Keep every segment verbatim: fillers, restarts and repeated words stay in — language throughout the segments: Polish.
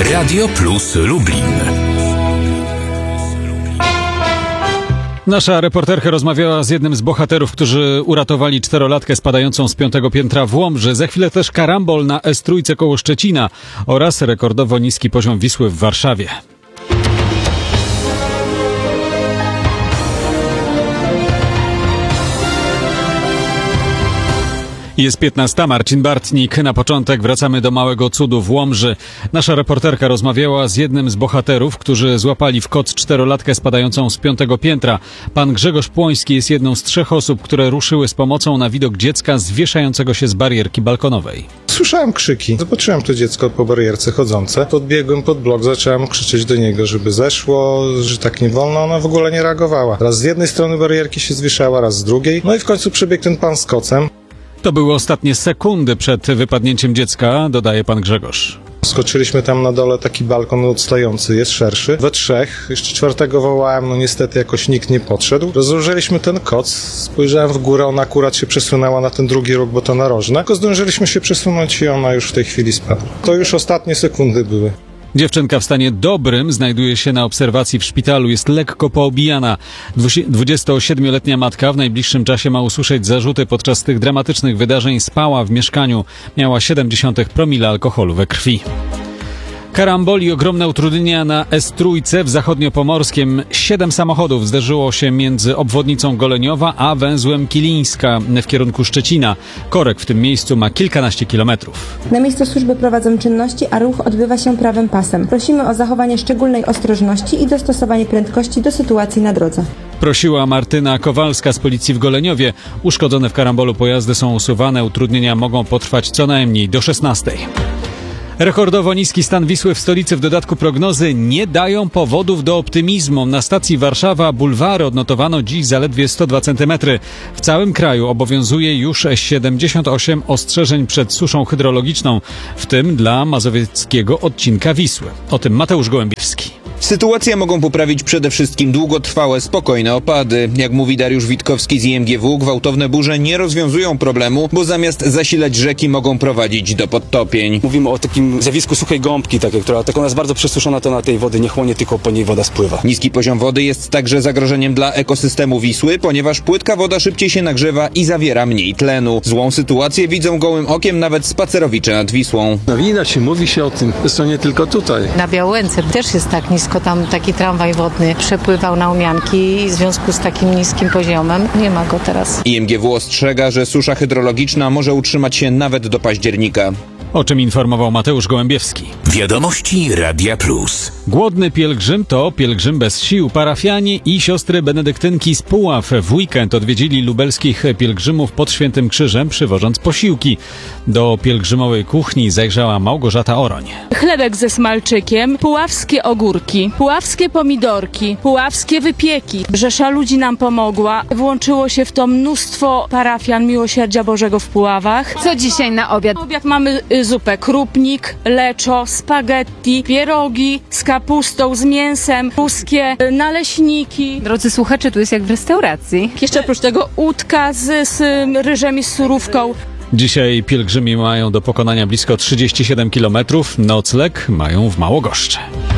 Radio Plus Lublin. Nasza reporterka rozmawiała z jednym z bohaterów, którzy uratowali czterolatkę spadającą z piątego piętra w Łomży. Za chwilę też karambol na es trzy koło Szczecina oraz rekordowo niski poziom Wisły w Warszawie. Jest piętnasta, Marcin Bartnik. Na początek wracamy do małego cudu w Łomży. Nasza reporterka rozmawiała z jednym z bohaterów, którzy złapali w koc czterolatkę spadającą z piątego piętra. Pan Grzegorz Płoński jest jedną z trzech osób, które ruszyły z pomocą na widok dziecka zwieszającego się z barierki balkonowej. Słyszałem krzyki. Zobaczyłem to dziecko po barierce chodzące. Podbiegłem pod blok, zacząłem krzyczeć do niego, żeby zeszło, że tak nie wolno. Ona w ogóle nie reagowała. Raz z jednej strony barierki się zwieszała, raz z drugiej. No i w końcu przebiegł ten pan z kocem. To były ostatnie sekundy przed wypadnięciem dziecka, dodaje pan Grzegorz. Skoczyliśmy tam na dole, taki balkon odstający, jest szerszy. We trzech, jeszcze czwartego wołałem, no niestety jakoś nikt nie podszedł. Rozłożyliśmy ten koc, spojrzałem w górę, ona akurat się przesunęła na ten drugi róg, bo to narożne. Tylko zdążyliśmy się przesunąć i ona już w tej chwili spadła. To już ostatnie sekundy były. Dziewczynka w stanie dobrym znajduje się na obserwacji w szpitalu, jest lekko poobijana. dwudziestosiedmioletnia matka w najbliższym czasie ma usłyszeć zarzuty. Podczas tych dramatycznych wydarzeń spała w mieszkaniu. Miała siedemdziesiąt promila alkoholu we krwi. Karambol i ogromne utrudnienia na es trzy w zachodniopomorskiem. Siedem samochodów zderzyło się między obwodnicą Goleniowa a węzłem Kilińska w kierunku Szczecina. Korek w tym miejscu ma kilkanaście kilometrów. Na miejscu służby prowadzą czynności, a ruch odbywa się prawym pasem. Prosimy o zachowanie szczególnej ostrożności i dostosowanie prędkości do sytuacji na drodze. Prosiła Martyna Kowalska z policji w Goleniowie. Uszkodzone w karambolu pojazdy są usuwane. Utrudnienia mogą potrwać co najmniej do szesnastej. Rekordowo niski stan Wisły w stolicy, w dodatku prognozy nie dają powodów do optymizmu. Na stacji Warszawa Bulwary odnotowano dziś zaledwie sto dwa centymetry. W całym kraju obowiązuje już siedemdziesiąt osiem ostrzeżeń przed suszą hydrologiczną, w tym dla mazowieckiego odcinka Wisły. O tym Mateusz Gołębiewski. Sytuację mogą poprawić przede wszystkim długotrwałe, spokojne opady. Jak mówi Dariusz Witkowski z i em gie wu, gwałtowne burze nie rozwiązują problemu, bo zamiast zasilać rzeki mogą prowadzić do podtopień. Mówimy o takim zjawisku suchej gąbki, takiej, która tak ona jest bardzo przesuszona, to na tej wody nie chłonie, tylko po niej woda spływa. Niski poziom wody jest także zagrożeniem dla ekosystemu Wisły, ponieważ płytka woda szybciej się nagrzewa i zawiera mniej tlenu. Złą sytuację widzą gołym okiem nawet spacerowicze nad Wisłą. No widać się, mówi się o tym, zresztą nie tylko tutaj. Na Białęce też jest tak nisko, tam taki tramwaj wodny przepływał na Umianki i w związku z takim niskim poziomem nie ma go teraz. i em gie wu ostrzega, że susza hydrologiczna może utrzymać się nawet do października. O czym informował Mateusz Gołębiewski. Wiadomości Radia Plus. Głodny pielgrzym to pielgrzym bez sił. Parafianie i siostry benedyktynki z Puław w weekend odwiedzili lubelskich pielgrzymów pod Świętym Krzyżem, przywożąc posiłki. Do pielgrzymowej kuchni zajrzała Małgorzata Oroń. Chlebek ze smalczykiem, puławskie ogórki, puławskie pomidorki, puławskie wypieki. Rzesza ludzi nam pomogła. Włączyło się w to mnóstwo parafian Miłosierdzia Bożego w Puławach. Co dzisiaj na obiad? Na obiad mamy zupę krupnik, leczo, spaghetti, pierogi z kapustą, z mięsem, ruskie naleśniki. Drodzy słuchacze, tu jest jak w restauracji. Jeszcze oprócz tego udka z, z ryżem i z surówką. Dzisiaj pielgrzymi mają do pokonania blisko trzydzieści siedem kilometrów. Nocleg mają w Małogoszczy.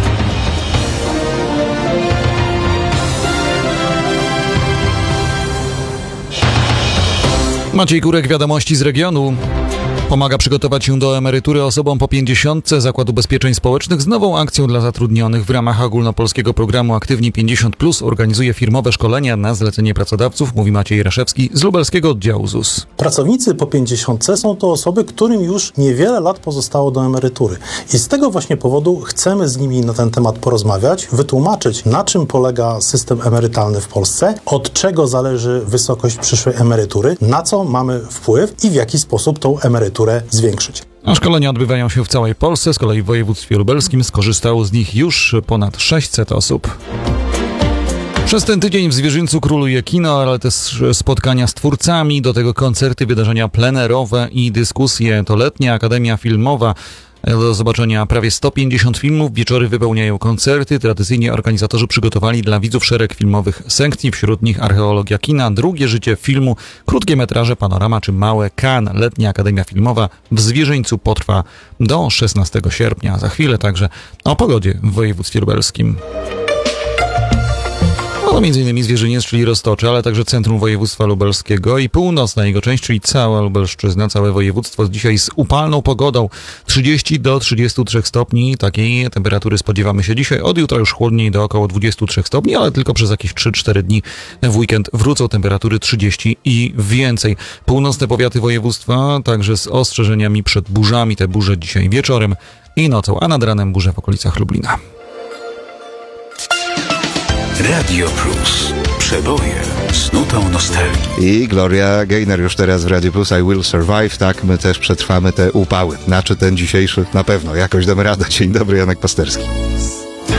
Maciej Kurek, wiadomości z regionu. Pomaga przygotować się do emerytury osobom po pięćdziesiątce. Zakład Ubezpieczeń Społecznych z nową akcją dla zatrudnionych w ramach ogólnopolskiego programu Aktywni pięćdziesiąt plus organizuje firmowe szkolenia na zlecenie pracodawców, mówi Maciej Raszewski z lubelskiego oddziału Z U S. Pracownicy po pięćdziesiątce są to osoby, którym już niewiele lat pozostało do emerytury. I z tego właśnie powodu chcemy z nimi na ten temat porozmawiać, wytłumaczyć, na czym polega system emerytalny w Polsce, od czego zależy wysokość przyszłej emerytury, na co mamy wpływ i w jaki sposób tą emeryturę zwiększyć. A szkolenia odbywają się w całej Polsce, z kolei w województwie lubelskim skorzystało z nich już ponad sześćset osób. Przez ten tydzień w Zwierzyńcu króluje kino, ale też spotkania z twórcami, do tego koncerty, wydarzenia plenerowe i dyskusje. To letnia Akademia Filmowa Do zobaczenia prawie sto pięćdziesiąt filmów, wieczory wypełniają koncerty. Tradycyjnie organizatorzy przygotowali dla widzów szereg filmowych sekcji, wśród nich archeologia kina, drugie życie filmu, krótkie metraże, panorama czy małe Cannes. Letnia Akademia Filmowa w Zwierzyńcu potrwa do szesnastego sierpnia. Za chwilę także o pogodzie w województwie lubelskim. No między innymi Zwierzyniec, czyli Roztocze, ale także centrum województwa lubelskiego i północna jego część, czyli cała Lubelszczyzna, całe województwo dzisiaj z upalną pogodą trzydzieści do trzydziestu trzech stopni. Takiej temperatury spodziewamy się dzisiaj. Od jutra już chłodniej do około dwudziestu trzech stopni, ale tylko przez jakieś trzy cztery dni w weekend wrócą temperatury trzydzieści i więcej. Północne powiaty województwa także z ostrzeżeniami przed burzami. Te burze dzisiaj wieczorem i nocą, a nad ranem burze w okolicach Lublina. Radio Plus. Przeboje z nutą nostalgii. I Gloria Gaynor już teraz w Radio Plus, I Will Survive. Tak, my też przetrwamy te upały. Znaczy ten dzisiejszy na pewno. Jakoś damy radę. Dzień dobry, Janek Pasterski.